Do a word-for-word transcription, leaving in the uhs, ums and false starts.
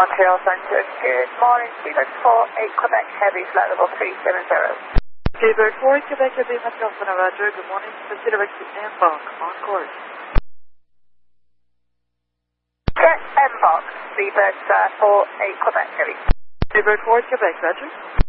Montreal Center. Good morning, Seabird four eight Quebec Heavy, flight level three seven zero. Seabird four eight Quebec Heavy, Montreal Center, Roger. Good morning. Consider exit Mbok on course. Get Mbok, Seabird uh, four eight Quebec Heavy. Seabird four eight Quebec, Roger.